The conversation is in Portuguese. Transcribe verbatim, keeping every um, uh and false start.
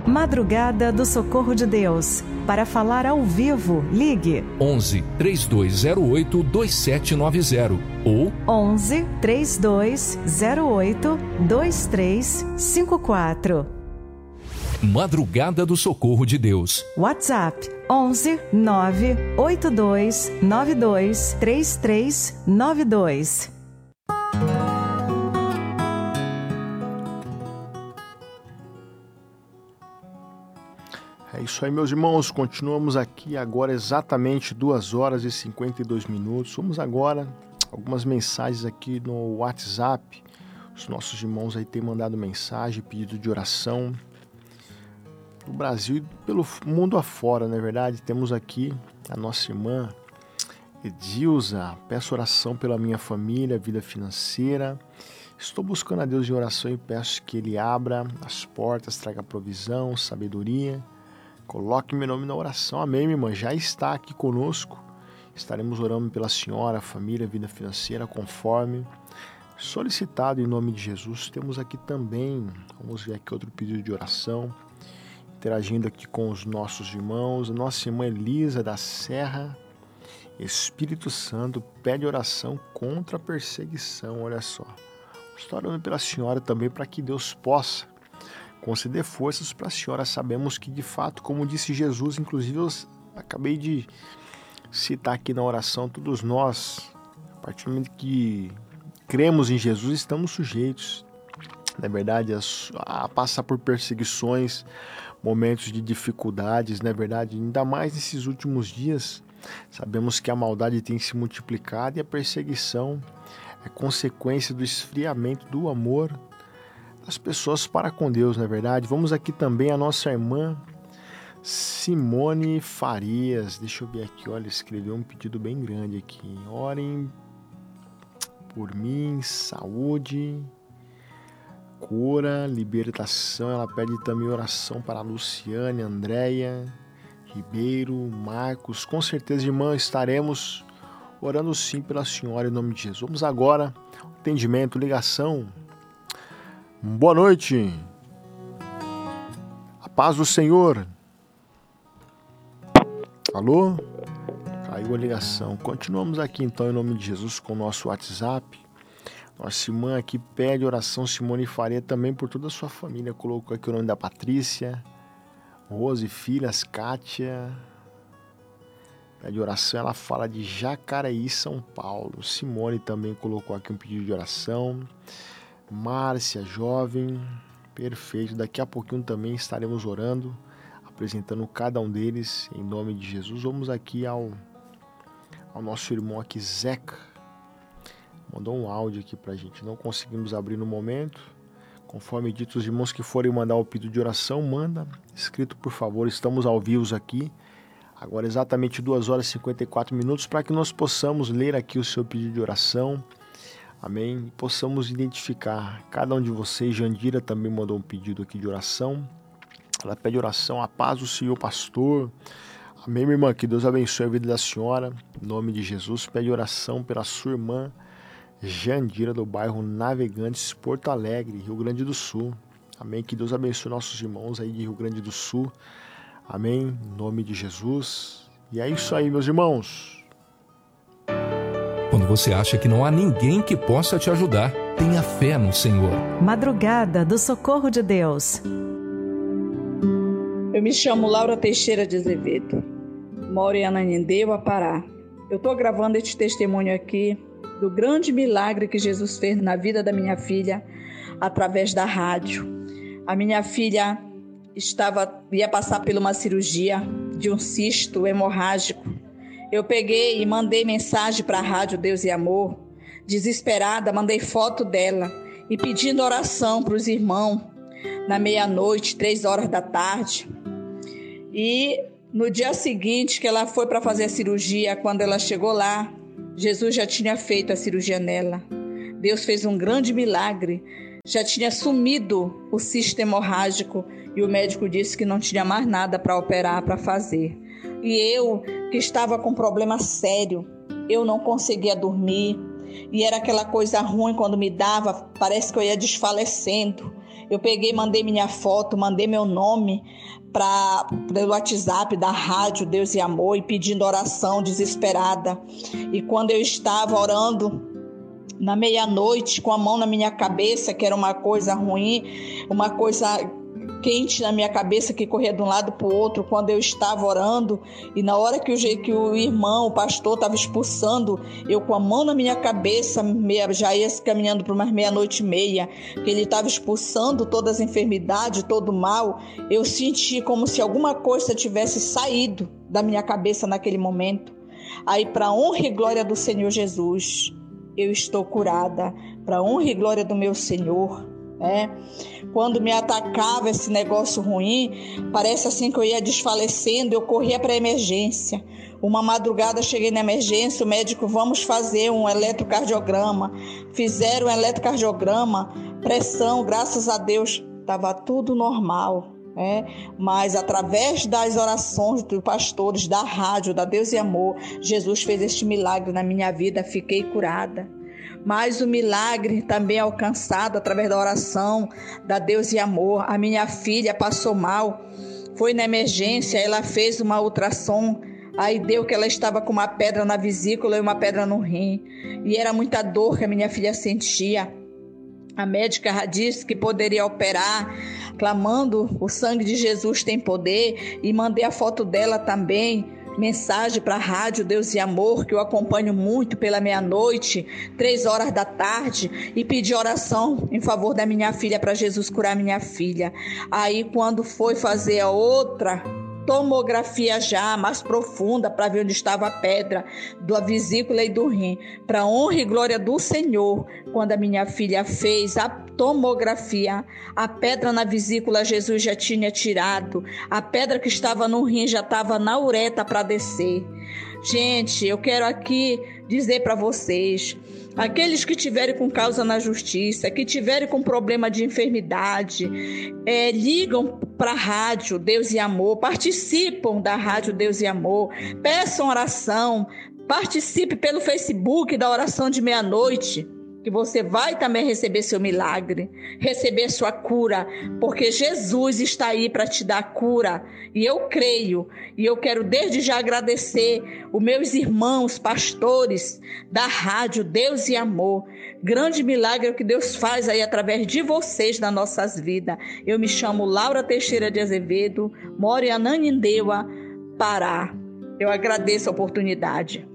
Madrugada do Socorro de Deus. Para falar ao vivo, ligue onze, três dois zero oito, dois sete nove zero ou onze, três dois zero oito, dois três cinco quatro. Madrugada do Socorro de Deus. WhatsApp onze, nove oito dois nove dois três três nove dois. É isso aí, meus irmãos, continuamos aqui agora exatamente duas horas e cinquenta e dois minutos. Vamos agora algumas mensagens aqui no WhatsApp. Os nossos irmãos aí têm mandado mensagem, pedido de oração no Brasil e pelo mundo afora, não é verdade? Temos aqui a nossa irmã Edilza. Peço oração pela minha família, vida financeira. Estou buscando a Deus em oração e peço que Ele abra as portas, traga provisão, sabedoria. Coloque meu nome na oração. Amém, minha irmã. Já está aqui conosco. Estaremos orando pela senhora, família, vida financeira, conforme solicitado em nome de Jesus. Temos aqui também, vamos ver aqui outro pedido de oração, interagindo aqui com os nossos irmãos. Nossa irmã Elisa da Serra, Espírito Santo, pede oração contra a perseguição. Olha só. Estou orando pela senhora também para que Deus possa conceder forças para a senhora. Sabemos que, de fato, como disse Jesus, inclusive eu acabei de citar aqui na oração, todos nós, a partir do momento que cremos em Jesus, estamos sujeitos, na verdade, a, a passar por perseguições, momentos de dificuldades, na verdade, ainda mais nesses últimos dias. Sabemos que a maldade tem se multiplicado e a perseguição é consequência do esfriamento do amor das pessoas para com Deus, não é verdade? Vamos aqui também a nossa irmã Simone Farias. Deixa eu ver aqui, olha, escreveu um pedido bem grande aqui. Orem por mim, saúde, cura, libertação. Ela pede também oração para a Luciane, Andréia Ribeiro, Marcos. Com certeza, irmã, estaremos orando sim pela senhora em nome de Jesus. Vamos agora, atendimento, ligação. Boa noite. A paz do Senhor. Alô? Caiu a ligação. Continuamos aqui então em nome de Jesus com o nosso WhatsApp. Nossa irmã aqui pede oração, Simone Faria, também por toda a sua família. Colocou aqui o nome da Patrícia, Rose, filhas, Kátia. Pede oração, ela fala de Jacareí, São Paulo. Simone também colocou aqui um pedido de oração. Márcia, jovem, perfeito. Daqui a pouquinho também estaremos orando, apresentando cada um deles em nome de Jesus. Vamos aqui ao, ao nosso irmão aqui, Zeca. Mandou um áudio aqui pra gente. Não conseguimos abrir no momento. Conforme dito, os irmãos que forem mandar o pedido de oração, manda. Escrito, por favor. Estamos ao vivo aqui. Agora exatamente duas horas e cinquenta e quatro minutos para que nós possamos ler aqui o seu pedido de oração. Amém? E possamos identificar cada um de vocês. Jandira também mandou um pedido aqui de oração. Ela pede oração, a paz do Senhor, pastor. Amém, minha irmã? Que Deus abençoe a vida da senhora. Em nome de Jesus, pede oração pela sua irmã Jandira, do bairro Navegantes, Porto Alegre, Rio Grande do Sul. Amém? Que Deus abençoe nossos irmãos aí de Rio Grande do Sul. Amém? Em nome de Jesus. E é isso aí, meus irmãos. Quando você acha que não há ninguém que possa te ajudar, tenha fé no Senhor. Madrugada do Socorro de Deus. Eu me chamo Laura Teixeira de Azevedo. Moro em Ananindeua, Pará. Eu estou gravando este testemunho aqui do grande milagre que Jesus fez na vida da minha filha através da rádio. A minha filha estava, ia passar por uma cirurgia de um cisto hemorrágico. Eu peguei e mandei mensagem para a rádio Deus e Amor. Desesperada, mandei foto dela e pedindo oração para os irmãos na meia-noite, três horas da tarde. E no dia seguinte que ela foi para fazer a cirurgia, quando ela chegou lá, Jesus já tinha feito a cirurgia nela. Deus fez um grande milagre. Já tinha sumido o cisto hemorrágico e o médico disse que não tinha mais nada para operar, para fazer. E eu, que estava com problema sério, eu não conseguia dormir. E era aquela coisa ruim quando me dava, parece que eu ia desfalecendo. Eu peguei, mandei minha foto, mandei meu nome para pelo WhatsApp da rádio Deus e Amor e pedindo oração desesperada. E quando eu estava orando na meia-noite com a mão na minha cabeça, que era uma coisa ruim, uma coisa quente na minha cabeça que corria de um lado para o outro, quando eu estava orando, e na hora que o, que o irmão, o pastor estava expulsando, eu com a mão na minha cabeça, meia, já ia caminhando para umas meia-noite e meia, que ele estava expulsando todas as enfermidades, todo o mal, eu senti como se alguma coisa tivesse saído da minha cabeça naquele momento. Aí, para a honra e glória do Senhor Jesus, eu estou curada, para a honra e glória do meu Senhor. É. Quando me atacava esse negócio ruim, parece assim que eu ia desfalecendo, eu corria para a emergência. Uma madrugada cheguei na emergência, o médico, vamos fazer um eletrocardiograma. Fizeram um eletrocardiograma, pressão, graças a Deus, estava tudo normal. É, mas através das orações dos pastores, da rádio, da Deus e Amor, Jesus fez este milagre na minha vida, fiquei curada. Mas o milagre também é alcançado através da oração da Deus e Amor. A minha filha passou mal, foi na emergência, ela fez uma ultrassom, aí deu que ela estava com uma pedra na vesícula e uma pedra no rim. E era muita dor que a minha filha sentia. A médica disse que poderia operar, clamando, o sangue de Jesus tem poder, e mandei a foto dela também, mensagem para a rádio Deus e Amor, que eu acompanho muito pela meia-noite, três horas da tarde, e pedi oração em favor da minha filha, para Jesus curar minha filha. Aí quando foi fazer a outra tomografia já mais profunda para ver onde estava a pedra da vesícula e do rim, para honra e glória do Senhor, quando a minha filha fez a tomografia, a pedra na vesícula Jesus já tinha tirado, a pedra que estava no rim já estava na uretra para descer. Gente, eu quero aqui dizer para vocês, aqueles que tiverem com causa na justiça, que tiverem com problema de enfermidade, é, ligam para a rádio Deus e Amor, participam da rádio Deus e Amor, peçam oração, participe pelo Facebook da oração de meia-noite, que você vai também receber seu milagre, receber sua cura, porque Jesus está aí para te dar cura, e eu creio, e eu quero desde já agradecer os meus irmãos pastores da rádio Deus e Amor, grande milagre que Deus faz aí através de vocês nas nossas vidas. Eu me chamo Laura Teixeira de Azevedo, moro em Ananindeua, Pará. Eu agradeço a oportunidade.